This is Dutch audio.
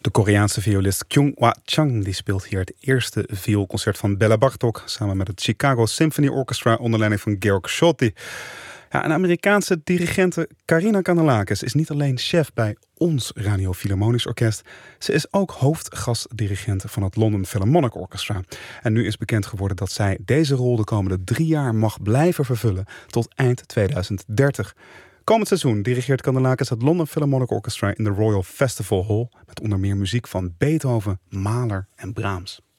De Koreaanse violist Kyung-Hwa Chang die speelt hier het eerste vioolconcert van Bela Bartok samen met het Chicago Symphony Orchestra onder leiding van Georg Solti. Ja, een Amerikaanse dirigente Karina Kanellakis is niet alleen chef bij ons Radio Philharmonisch Orkest. Ze is ook hoofdgastdirigent van het London Philharmonic Orchestra. En nu is bekend geworden dat zij deze rol de komende 3 jaar mag blijven vervullen tot eind 2030. Komend seizoen dirigeert Kanellakis het London Philharmonic Orchestra in de Royal Festival Hall met onder meer muziek van Beethoven, Mahler en Brahms.